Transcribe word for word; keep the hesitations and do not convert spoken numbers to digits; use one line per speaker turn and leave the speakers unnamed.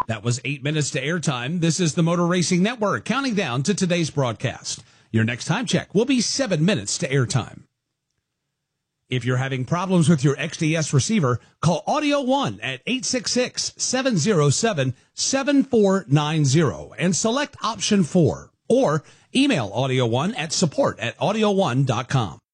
That was eight minutes to airtime. This is the Motor Racing Network, counting down to today's broadcast. Your next time check will be seven minutes to airtime. If you're having problems with your X D S receiver, call Audio One at eight six six, seven zero seven, seven four nine zero and select option four, or email Audio One at support at audio one dot com.